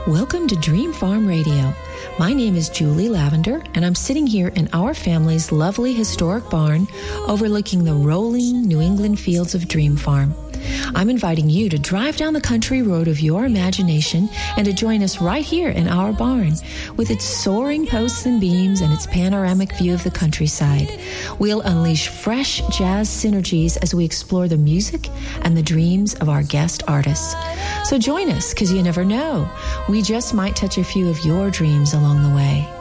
Welcome to Dream Farm Radio. My name is Julie Lavender, and I'm sitting here in our family's lovely historic barn overlooking the rolling New England fields of Dream Farm. I'm inviting you to drive down the country road of your imagination and to join us right here in our barn with its soaring posts and beams and its panoramic view of the countryside. We'll unleash fresh jazz synergies as we explore the music and the dreams of our guest artists. So join us, because you never know. We just might touch a few of your dreams along the way.